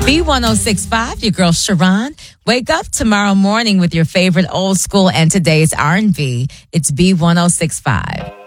B1065, your girl Sharon. Wake up tomorrow morning with your favorite old school and today's R&B. It's B1065.